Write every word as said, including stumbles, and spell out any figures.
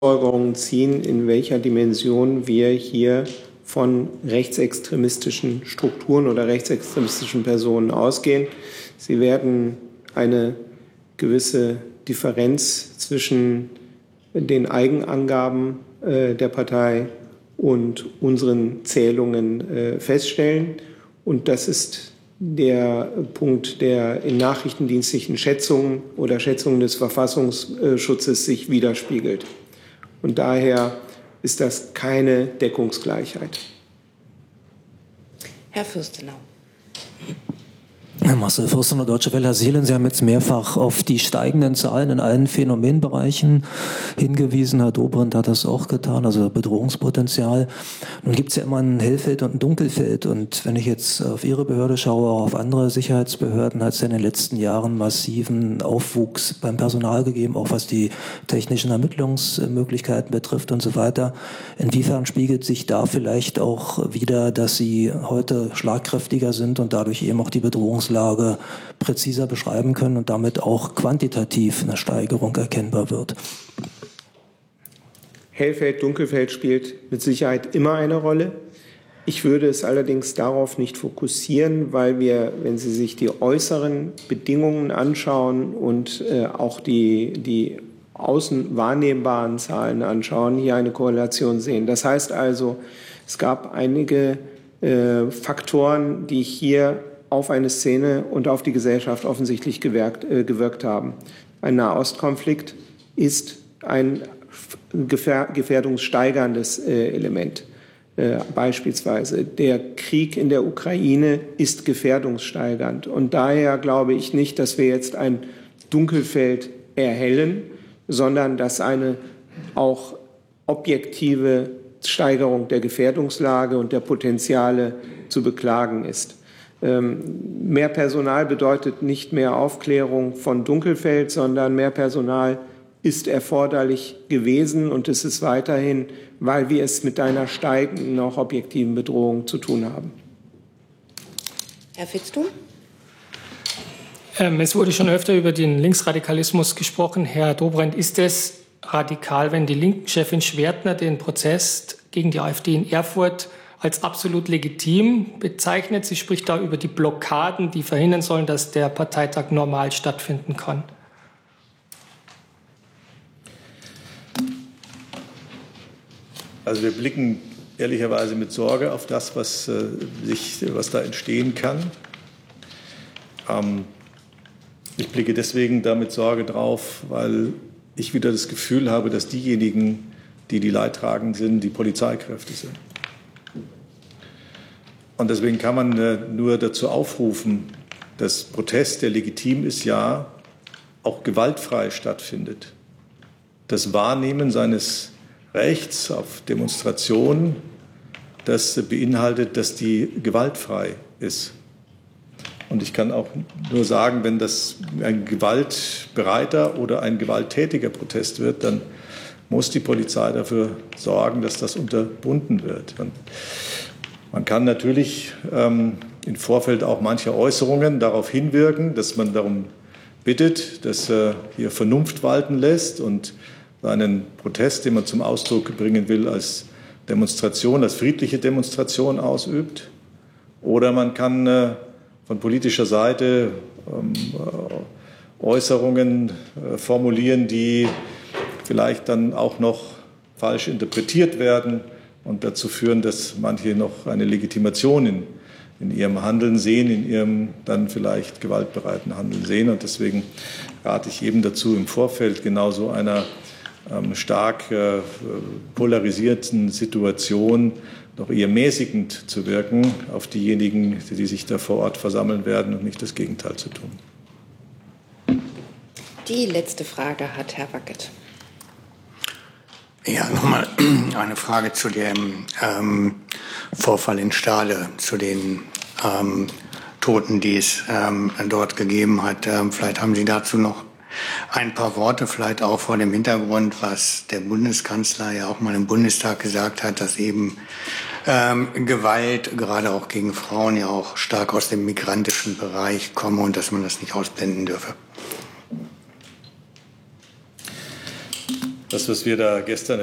Schlussfolgerungen ziehen, in welcher Dimension wir hier von rechtsextremistischen Strukturen oder rechtsextremistischen Personen ausgehen. Sie werden eine gewisse Differenz zwischen den Eigenangaben äh, der Partei und unseren Zählungen äh, feststellen. Und das ist der Punkt, der in nachrichtendienstlichen Schätzungen oder Schätzungen des Verfassungsschutzes sich widerspiegelt. Und daher ist das keine Deckungsgleichheit. Herr Fürstenau. Herr Marcel Fürstenau, Deutsche Welle. Herr Seelen, Sie haben jetzt mehrfach auf die steigenden Zahlen in allen Phänomenbereichen hingewiesen. Herr Dobrindt hat das auch getan, also Bedrohungspotenzial. Nun gibt es ja immer ein Hellfeld und ein Dunkelfeld. Und wenn ich jetzt auf Ihre Behörde schaue, auch auf andere Sicherheitsbehörden, hat es ja in den letzten Jahren massiven Aufwuchs beim Personal gegeben, auch was die technischen Ermittlungsmöglichkeiten betrifft und so weiter. Inwiefern spiegelt sich da vielleicht auch wieder, dass Sie heute schlagkräftiger sind und dadurch eben auch die Bedrohungslage präziser beschreiben können und damit auch quantitativ eine Steigerung erkennbar wird? Hellfeld, Dunkelfeld spielt mit Sicherheit immer eine Rolle. Ich würde es allerdings darauf nicht fokussieren, weil wir, wenn Sie sich die äußeren Bedingungen anschauen und äh, auch die, die außen wahrnehmbaren Zahlen anschauen, hier eine Korrelation sehen. Das heißt also, es gab einige äh, Faktoren, die hier auf eine Szene und auf die Gesellschaft offensichtlich gewirkt, äh, gewirkt haben. Ein Nahostkonflikt ist ein gefähr gefährdungssteigerndes äh, Element. Äh, beispielsweise der Krieg in der Ukraine ist gefährdungssteigernd. Und daher glaube ich nicht, dass wir jetzt ein Dunkelfeld erhellen, sondern dass eine auch objektive Steigerung der Gefährdungslage und der Potenziale zu beklagen ist. Mehr Personal bedeutet nicht mehr Aufklärung von Dunkelfeld, sondern mehr Personal ist erforderlich gewesen und es ist weiterhin, weil wir es mit einer steigenden, auch objektiven Bedrohung zu tun haben. Herr Vitzthum? Ähm, es wurde schon öfter über den Linksradikalismus gesprochen. Herr Dobrindt, ist es radikal, wenn die Linken-Chefin Schwertner den Protest gegen die AfD in Erfurt als absolut legitim bezeichnet? Sie spricht da über die Blockaden, die verhindern sollen, dass der Parteitag normal stattfinden kann. Also wir blicken ehrlicherweise mit Sorge auf das, was, äh, sich, was da entstehen kann. Ähm, ich blicke deswegen da mit Sorge drauf, weil ich wieder das Gefühl habe, dass diejenigen, die die Leidtragenden sind, die Polizeikräfte sind. Und deswegen kann man äh, nur dazu aufrufen, dass Protest, der legitim ist, ja, auch gewaltfrei stattfindet. Das Wahrnehmen seines Rechts auf Demonstration, das äh, beinhaltet, dass die gewaltfrei ist. Und ich kann auch nur sagen, wenn das ein gewaltbereiter oder ein gewalttätiger Protest wird, dann muss die Polizei dafür sorgen, dass das unterbunden wird. Und man kann natürlich ähm, im Vorfeld auch manche Äußerungen darauf hinwirken, dass man darum bittet, dass er hier Vernunft walten lässt und seinen Protest, den man zum Ausdruck bringen will, als Demonstration, als friedliche Demonstration ausübt. Oder man kann äh, von politischer Seite ähm, äh, Äußerungen äh, formulieren, die vielleicht dann auch noch falsch interpretiert werden und dazu führen, dass manche noch eine Legitimation in, in ihrem Handeln sehen, in ihrem dann vielleicht gewaltbereiten Handeln sehen. Und deswegen rate ich eben dazu, im Vorfeld genauso einer ähm, stark äh, polarisierten Situation noch eher mäßigend zu wirken auf diejenigen, die sich da vor Ort versammeln werden und nicht das Gegenteil zu tun. Die letzte Frage hat Herr Wackett. Ja, nochmal eine Frage zu dem ähm, Vorfall in Stade, zu den ähm, Toten, die es ähm, dort gegeben hat. Ähm, vielleicht haben Sie dazu noch ein paar Worte, vielleicht auch vor dem Hintergrund, was der Bundeskanzler ja auch mal im Bundestag gesagt hat, dass eben ähm, Gewalt, gerade auch gegen Frauen, ja auch stark aus dem migrantischen Bereich komme und dass man das nicht ausblenden dürfe. Das, was wir da gestern